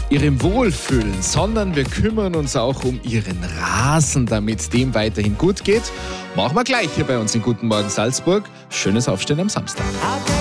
ihrem Wohlfühlen, sondern wir kümmern uns auch um ihren Rasen, damit dem weiterhin gut geht. Machen wir gleich hier bei uns in Guten Morgen Salzburg. Schönes Aufstehen am Samstag.